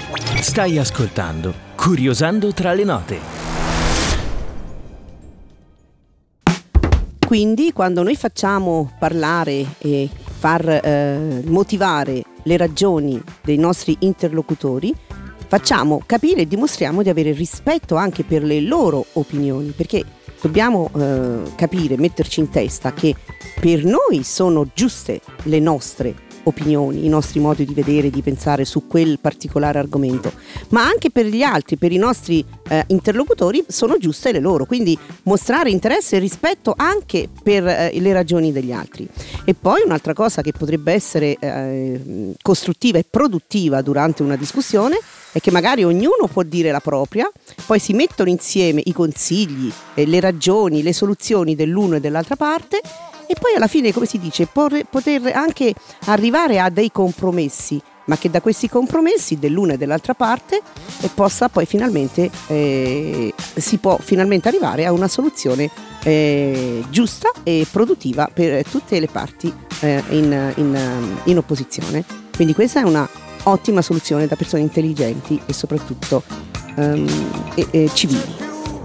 Stai ascoltando Curiosando tra le note. Quindi quando noi facciamo parlare e far motivare le ragioni dei nostri interlocutori, facciamo capire e dimostriamo di avere rispetto anche per le loro opinioni, perché dobbiamo capire, metterci in testa che per noi sono giuste le nostre opinioni, i nostri modi di vedere, di pensare su quel particolare argomento, ma anche per gli altri, per i nostri interlocutori sono giuste le loro, quindi mostrare interesse e rispetto anche per le ragioni degli altri. E poi un'altra cosa che potrebbe essere costruttiva e produttiva durante una discussione è che magari ognuno può dire la propria, poi si mettono insieme i consigli, le ragioni, le soluzioni dell'uno e dell'altra parte, e poi alla fine, come si dice, poter anche arrivare a dei compromessi, ma che da questi compromessi dell'una e dell'altra parte possa poi finalmente si può finalmente arrivare a una soluzione giusta e produttiva per tutte le parti in opposizione. Quindi questa è una ottima soluzione da persone intelligenti e soprattutto civili.